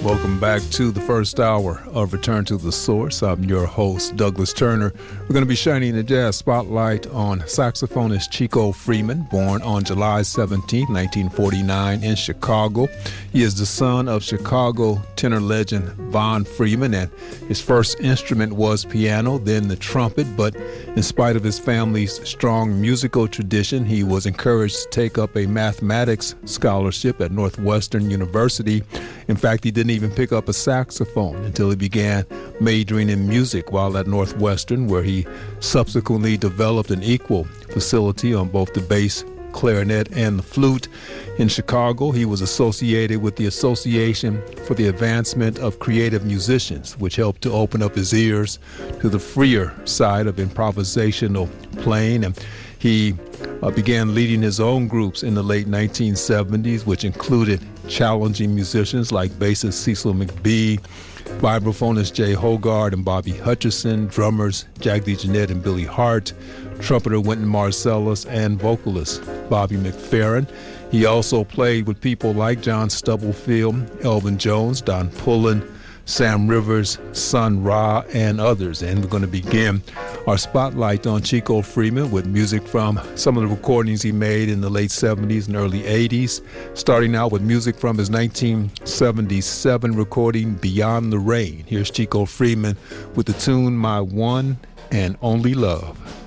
Welcome back to the first hour of Return to the Source. I'm your host, Douglas Turner. We're going to be shining the jazz spotlight on saxophonist Chico Freeman, born on July 17, 1949 in Chicago. He is the son of Chicago tenor legend Von Freeman, and his first instrument was piano, then the trumpet, but in spite of his family's strong musical tradition, he was encouraged to take up a mathematics scholarship at Northwestern University. In fact, he didn't even pick up a saxophone until he began majoring in music while at Northwestern, where he subsequently developed an equal facility on both the bass, clarinet, and the flute. In Chicago, he was associated with the Association for the Advancement of Creative Musicians, which helped to open up his ears to the freer side of improvisational playing. And he began leading his own groups in the late 1970s, which included challenging musicians like bassist Cecil McBee, vibraphonist Jay Hogarth and Bobby Hutcherson, drummers Jack DeJohnette and Billy Hart, trumpeter Wynton Marsalis, and vocalist Bobby McFerrin. He also played with people like John Stubblefield, Elvin Jones, Don Pullen, Sam Rivers, Sun Ra, and others. And we're going to begin our spotlight on Chico Freeman with music from some of the recordings he made in the late 70s and early 80s, starting out with music from his 1977 recording Beyond the Rain. Here's Chico Freeman with the tune My One and Only Love.